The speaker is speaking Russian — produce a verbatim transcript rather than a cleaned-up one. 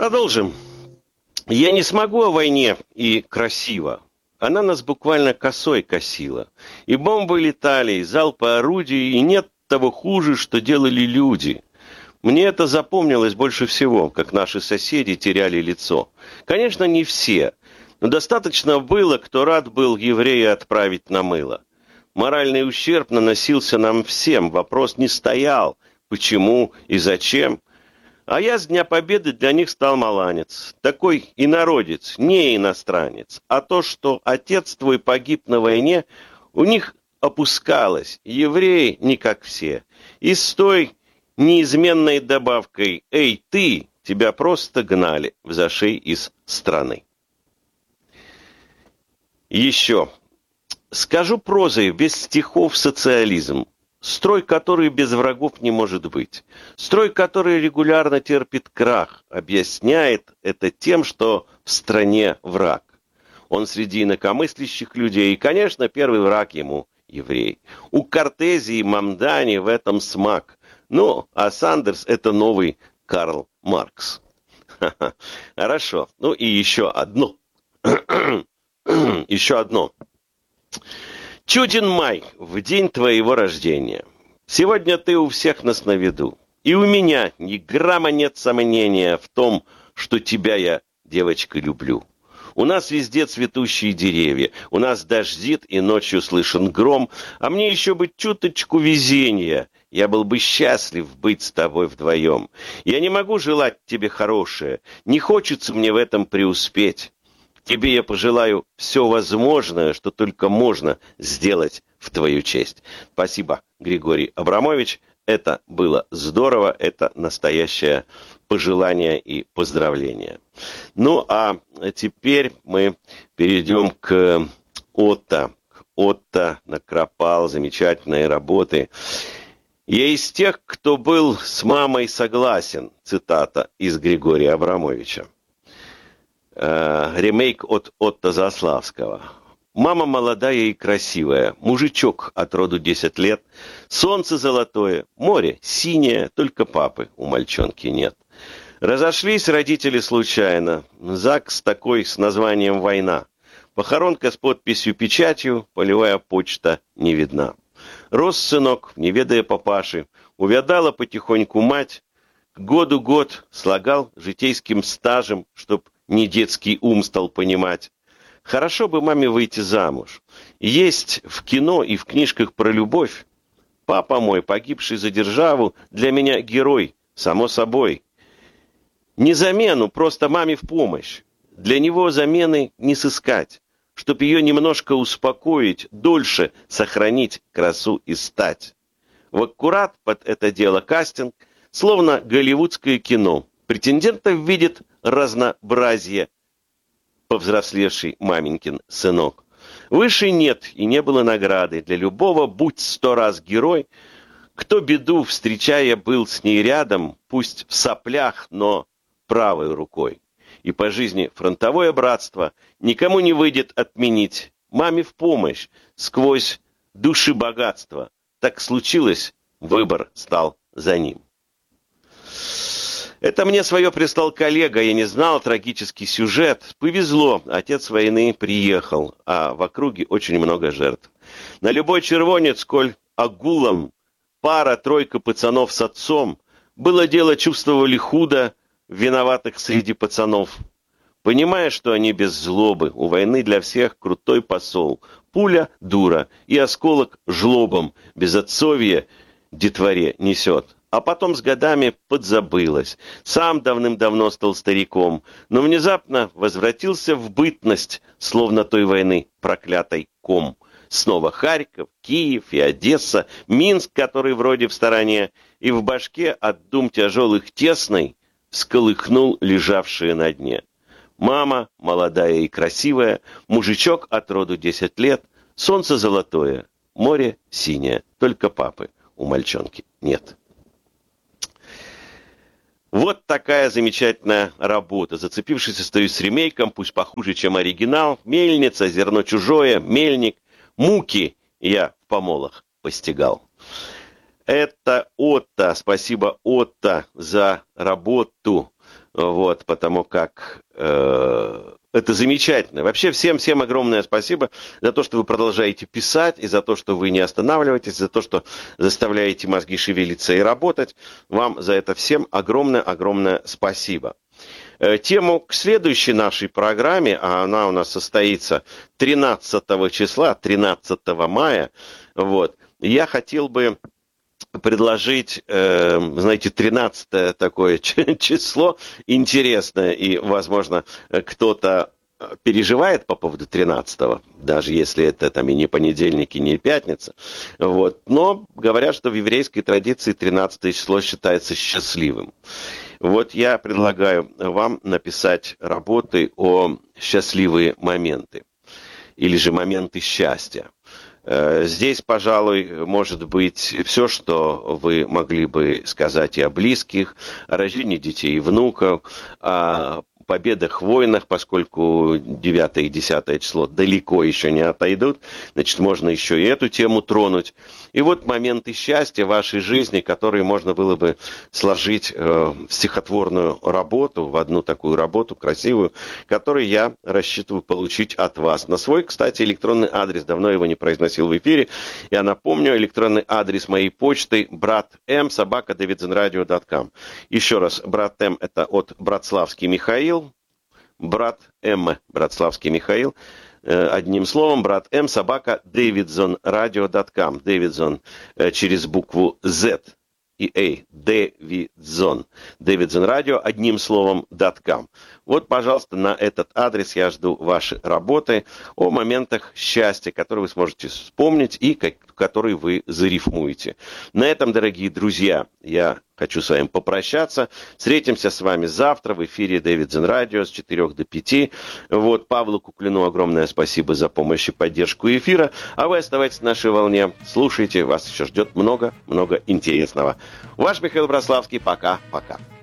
Продолжим. Я не смогу о войне и красиво. Она нас буквально косой косила. И бомбы летали, и залпы орудий, и нет того хуже, что делали люди. Мне это запомнилось больше всего, как наши соседи теряли лицо. Конечно, не все, но достаточно было, кто рад был еврея отправить на мыло. Моральный ущерб наносился нам всем, вопрос не стоял, почему и зачем. А я с Дня Победы для них стал маланец. Такой инородец, не иностранец. А то, что отец твой погиб на войне, у них опускалось. Евреи не как все. И с той неизменной добавкой «Эй, ты!» тебя просто гнали в зашей из страны. Еще. Скажу прозой, без стихов социализм. Строй, который без врагов не может быть. Строй, который регулярно терпит крах, объясняет это тем, что в стране враг. Он среди инакомыслящих людей, и, конечно, первый враг ему – еврей. У Кортези и Мамдани в этом смак. Ну, а Сандерс – это новый Карл Маркс. Ха-ха. Хорошо. Ну и еще одно. Еще одно. Чуден май, в день твоего рождения. Сегодня ты у всех нас на виду. И у меня ни грамма нет сомнения в том, что тебя я, девочка, люблю. У нас везде цветущие деревья, у нас дождит и ночью слышен гром, а мне еще бы чуточку везения. Я был бы счастлив быть с тобой вдвоем. Я не могу желать тебе хорошее, не хочется мне в этом преуспеть. Тебе я пожелаю все возможное, что только можно сделать в твою честь. Спасибо, Григорий Абрамович. Это было здорово, это настоящее пожелание и поздравление. Ну, а теперь мы перейдем к Отто. Отто накропал замечательные работы. Я из тех, кто был с мамой согласен, цитата из Григория Абрамовича. Ремейк от Отто Заславского. Мама молодая и красивая, мужичок от роду десять лет, солнце золотое, море синее, только папы у мальчонки нет. Разошлись родители случайно, ЗАГС такой с названием «Война». Похоронка с подписью-печатью, полевая почта не видна. Рос сынок, не ведая папаши, увядала потихоньку мать, к году год слагал житейским стажем, чтоб не детский ум стал понимать. Хорошо бы маме выйти замуж. Есть в кино и в книжках про любовь. Папа мой, погибший за державу, для меня герой, само собой. Не замену, просто маме в помощь. Для него замены не сыскать. Чтоб ее немножко успокоить, дольше сохранить красу и стать. В аккурат под это дело кастинг, словно голливудское кино. Претендентов видит разнообразие повзрослевший маменькин сынок. Выше нет и не было награды. Для любого будь сто раз герой. Кто беду, встречая, был с ней рядом, пусть в соплях, но правой рукой. И по жизни фронтовое братство никому не выйдет отменить. Маме в помощь, сквозь души богатства. Так случилось, выбор стал за ним. Это мне свое прислал коллега, я не знал трагический сюжет. Повезло, отец войны приехал, а в округе очень много жертв. На любой червонец, коль агулом, пара-тройка пацанов с отцом, было дело, чувствовали худо виноватых среди пацанов. Понимая, что они без злобы, у войны для всех крутой посол. Пуля – дура, и осколок – жлобом, безотцовье детворе несет. А потом с годами подзабылось. Сам давным-давно стал стариком, но внезапно возвратился в бытность, словно той войны проклятой ком. Снова Харьков, Киев и Одесса, Минск, который вроде в стороне, и в башке от дум тяжелых тесной всколыхнул лежавшие на дне. Мама, молодая и красивая, мужичок от роду десять лет, солнце золотое, море синее, только папы у мальчонки нет. Вот такая замечательная работа. Зацепившись, остаюсь с ремейком, пусть похуже, чем оригинал. Мельница, зерно чужое, мельник, муки я в помолах постигал. Это Отто. Спасибо, Отто, за работу. вот, потому как э, это замечательно. Вообще всем-всем огромное спасибо за то, что вы продолжаете писать, и за то, что вы не останавливаетесь, за то, что заставляете мозги шевелиться и работать. Вам за это всем огромное-огромное спасибо. Тему к следующей нашей программе, а она у нас состоится тринадцатого числа, тринадцатого мая, вот, я хотел бы предложить, э, знаете, тринадцатое такое число интересное, и, возможно, кто-то переживает по поводу тринадцатого, даже если это там и не понедельник, и не пятница, вот, но говорят, что в еврейской традиции тринадцатое число считается счастливым. Вот я предлагаю вам написать работы о счастливые моменты, или же моменты счастья. Здесь, пожалуй, может быть все, что вы могли бы сказать и о близких, о рождении детей и внуков, о победах в войнах, поскольку девятое и десятое число далеко еще не отойдут, значит, можно еще и эту тему тронуть. И вот моменты счастья в вашей жизни, которые можно было бы сложить э, в стихотворную работу, в одну такую работу красивую, которую я рассчитываю получить от вас. На свой, кстати, электронный адрес, давно его не произносил в эфире. Я напомню, электронный адрес моей почты братм собака дэвидсонрадио точка ком. Еще раз, братм это от Братславский Михаил, брат М, Братславский Михаил, одним словом, брат М, собака дэвидсонрадио точка ком. Дэвидсон через букву Z и A, Дэвидсон. Дэвидсон Радио, одним словом, .com. Вот, пожалуйста, на этот адрес я жду ваши работы о моментах счастья, которые вы сможете вспомнить и которые вы зарифмуете. На этом, дорогие друзья, я хочу с вами попрощаться. Встретимся с вами завтра в эфире Дэвидсон Радио с четырёх до пяти. Вот, Павлу Куклину огромное спасибо за помощь и поддержку эфира. А вы оставайтесь на нашей волне. Слушайте, вас еще ждет много-много интересного. Ваш Михаил Братславский. Пока-пока.